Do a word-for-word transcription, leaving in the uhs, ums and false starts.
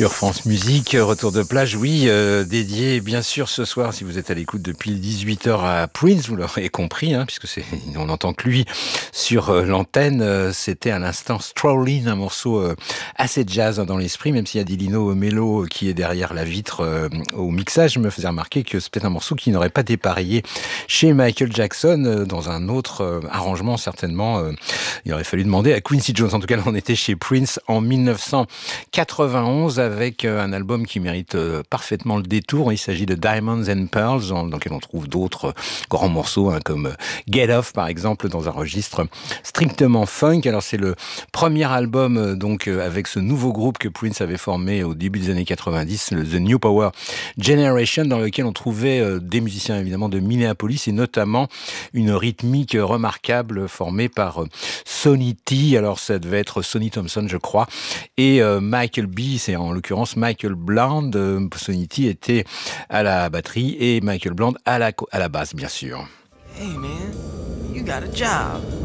Sur France Musique, retour de plage, oui, euh, dédié bien sûr ce soir, si vous êtes à l'écoute depuis dix-huit heures à Prince, vous l'aurez compris, hein, puisque c'est, on n'entend que lui sur euh, l'antenne. Euh, c'était à l'instant Strolling, un morceau euh, assez jazz hein, dans l'esprit, même s'il y a Dilino Melo qui est derrière la vitre euh, au mixage. Je me faisais remarquer que c'est peut-être un morceau qui n'aurait pas dépareillé chez Michael Jackson, euh, dans un autre euh, arrangement certainement. Euh, il aurait fallu demander à Quincy Jones. En tout cas, on était chez Prince en dix-neuf cent quatre-vingt-onze avec un album qui mérite parfaitement le détour. Il s'agit de Diamonds and Pearls, dans lequel on trouve d'autres grands morceaux, hein, comme Get Off, par exemple, dans un registre strictement funk. Alors, c'est le premier album, donc, avec ce nouveau groupe que Prince avait formé au début des années quatre-vingt-dix, le The New Power Generation, dans lequel on trouvait des musiciens, évidemment, de Minneapolis, et notamment une rythmique remarquable formée par Sonny T. Alors, ça devait être Sonny Thompson, je crois, et euh, Michael B, c'est en l'occurrence Michael Bland. Euh, Sonny T était à la batterie et Michael Bland à la, à la basse, bien sûr. Hey man, you got a job.